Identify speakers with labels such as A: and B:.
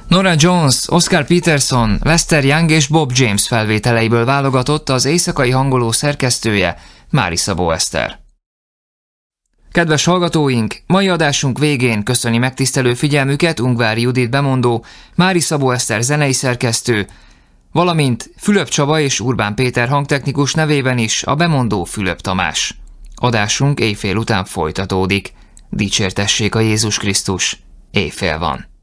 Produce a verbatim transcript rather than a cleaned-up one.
A: Norah Jones, Oscar Peterson, Lester Young és Bob James felvételeiből válogatott az éjszakai hangoló szerkesztője, Mári Szabó Eszter. Kedves hallgatóink, mai adásunk végén köszöni megtisztelő figyelmüket Ungvári Judit bemondó, Mári Szabó Eszter zenei szerkesztő, valamint Fülöp Csaba és Urbán Péter hangtechnikus nevében is a bemondó Fülöp Tamás. Adásunk éjfél után folytatódik. Dicsértessék a Jézus Krisztus, éjfél van.